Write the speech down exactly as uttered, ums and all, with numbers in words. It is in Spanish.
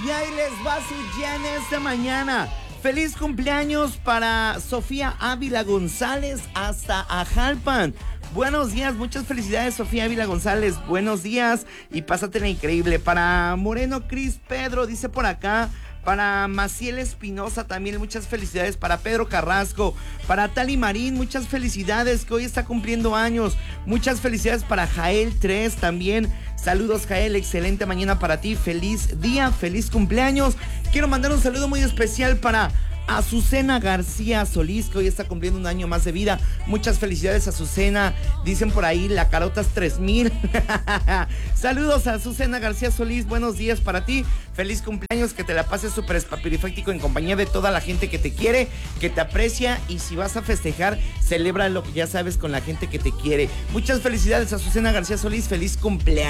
Y ahí les va su Jen esta mañana. Feliz cumpleaños para Sofía Ávila González hasta Ajalpan. Buenos días, muchas felicidades Sofía Ávila González, buenos días y pásatela increíble. Para Moreno Cris Pedro, dice por acá. Para Maciel Espinosa también muchas felicidades. Para Pedro Carrasco, para Tali Marín, muchas felicidades que hoy está cumpliendo años. Muchas felicidades para Jael tres también. Saludos Jael, excelente mañana para ti, feliz día, feliz cumpleaños. Quiero mandar un saludo muy especial para Azucena García Solís, que hoy está cumpliendo un año más de vida. Muchas felicidades Azucena, dicen por ahí la Carotas tres mil. Saludos a Azucena García Solís, buenos días para ti, feliz cumpleaños, que te la pases súper espapirifáctico en compañía de toda la gente que te quiere, que te aprecia, y si vas a festejar, celebra lo que ya sabes con la gente que te quiere. Muchas felicidades Azucena García Solís, feliz cumpleaños.